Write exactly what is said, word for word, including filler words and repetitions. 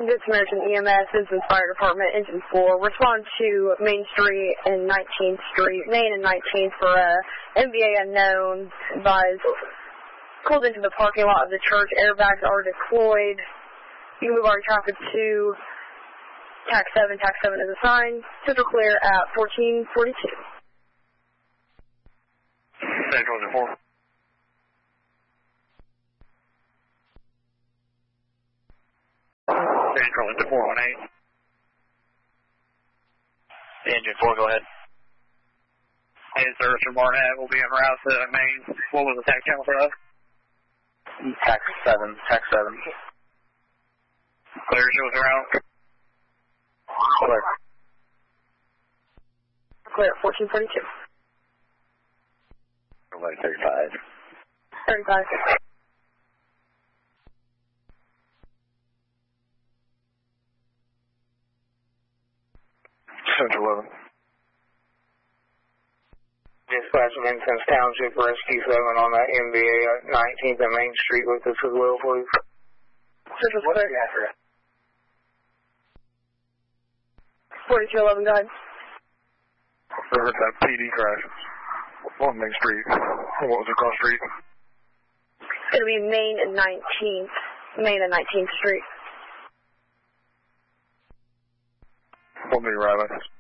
Good Samaritan E M S, Vincent Fire Department, Engine four. Respond to Main Street and nineteenth Street, Main and nineteenth for uh, M V A unknown. Advise. Pulled into the parking lot of the church. Airbags are deployed. You can move our traffic to Tax seven. Tax seven is assigned. Central clear at fourteen forty-two. Central to four. Central into four one eight. Engine four, go ahead. Hey, sir, Mister Barnett will be en route to Main. What was the tax channel for us? Tax seven, tax seven. Clear, show us around. Clear. Clear, fourteen forty-two. Like thirty-five. thirty-five. Central eleven. Dispatch Vincent's Township Rescue seven on that M V A nineteenth and Main Street with us as well, please. Central clear. forty-two eleven, go ahead. I heard that P D crash on Main Street. What was it, cross street? It's going to be Main and nineteenth. Main and nineteenth Street. What many arriving?